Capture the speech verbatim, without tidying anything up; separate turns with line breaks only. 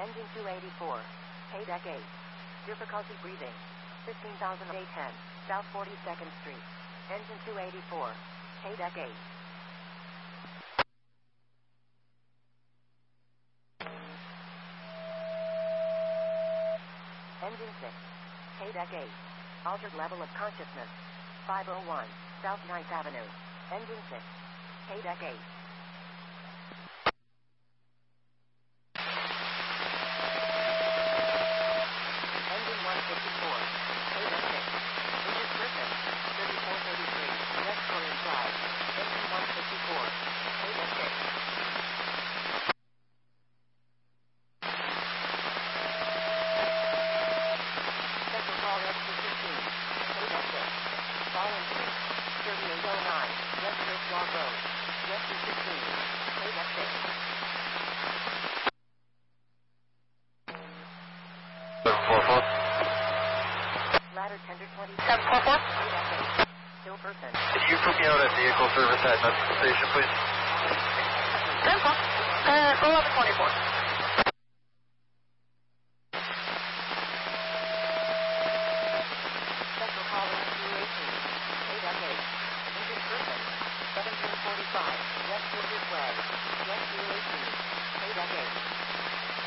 Engine two eighty-four. K deck eight. Difficulty breathing. fifteen thousand eight ten. South forty-second Street. Engine two eighty-four. K deck eight. Engine six. K deck eight. Altered level of consciousness. five oh one. South ninth Avenue. Engine six. K deck eight. Engine one fifty-four. K deck six. Engine Griffin. thirty-four thirty-three. West Corinth Drive. Engine one fifty-four. K deck six. Central Call S T fifteen. K deck six. Fallen Street. thirty-eight oh nine. West Coast Log Road. West two fifteen. K deck six.
four four.
Ladder tender twenty.
seven four four.
K deck eight. Still person.
Could you put me out at vehicle service at Memphis Station, please?
ten four. Uh, eleven twenty-four.